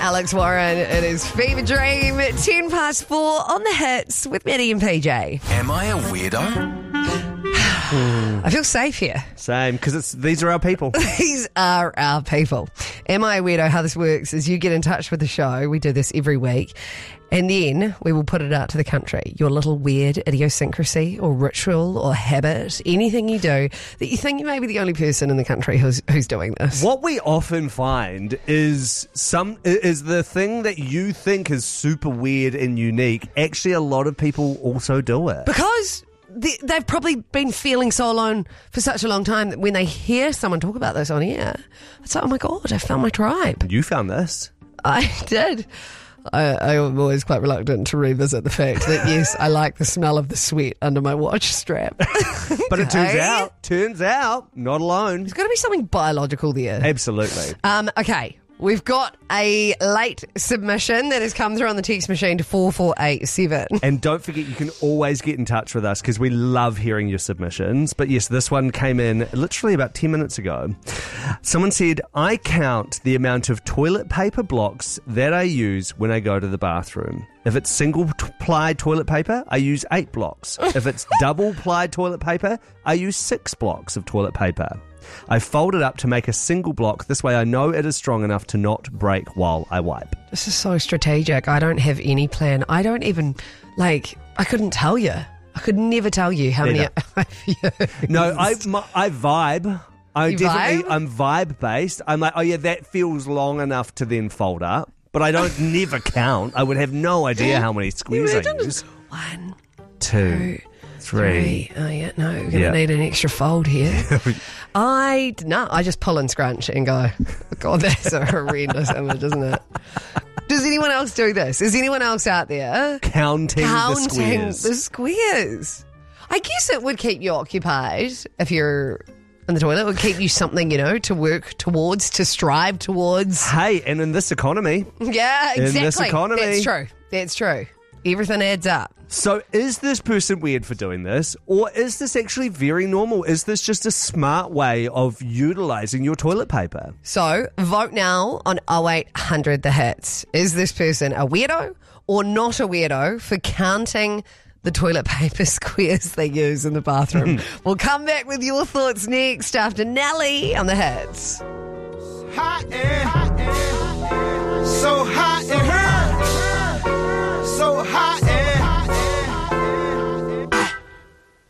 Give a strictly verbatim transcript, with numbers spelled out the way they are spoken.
Alex Warren. It is Fever Dream, ten past four on the hits with Maddie and P J. Am I a weirdo? I feel safe here. Same, because it's these are our people. These are our people. Am I a weirdo? How this works is you get in touch with the show. We do this every week. And then we will put it out to the country. Your little weird idiosyncrasy or ritual or habit, anything you do that you think you may be the only person in the country who's who's doing this. What we often find is some is the thing that you think is super weird and unique. Actually, a lot of people also do it. Because they, they've probably been feeling so alone for such a long time that when they hear someone talk about this on air, it's like, oh my God, I found my tribe. You found this. I did. I, I'm always quite reluctant to revisit the fact that, yes, I like the smell of the sweat under my watch strap. But it turns Okay. out, turns out, not alone. There's got to be something biological there. Absolutely. Um, okay, we've got a late submission that has come through on the text machine to four four eight seven. And don't forget, you can always get in touch with us because we love hearing your submissions. But yes, this one came in literally about ten minutes ago. Someone said, I count the amount of toilet paper blocks that I use when I go to the bathroom. If it's single-ply toilet paper, I use eight blocks. If it's double-ply toilet paper, I use six blocks of toilet paper. I fold it up to make a single block. This way I know it is strong enough to not break while I wipe. This is so strategic. I don't have any plan. I don't even, like, I couldn't tell you. I could never tell you how many Neither. I've used. No, I, my, I vibe. I You definitely, vibe? I'm vibe based. I'm like, oh yeah, that feels long enough to then fold up. But I don't never count. I would have no idea how many squares I Imagine use. One, Two, two, three. three. Oh, yeah, no, we're going to Yeah. need an extra fold here. I, no, I just pull and scrunch and go, God, that's a horrendous image, isn't it? Does anyone else do this? Is anyone else out there Counting, counting the squares. the squares? I guess it would keep you occupied if you're in the toilet. It would keep you something, you know, to work towards, to strive towards. Hey, and in this economy, Yeah, In exactly. this economy. That's true. That's true. Everything adds up. so is this person weird for doing this? Or is this actually very normal? Is this just a smart way of utilising your toilet paper? So vote now on oh eight hundred The Hits. Is this person a weirdo or not a weirdo for counting the toilet paper squares they use in the bathroom? We'll come back with your thoughts next after Nelly on The Hits. Hot air, hot air, so hot it hurts.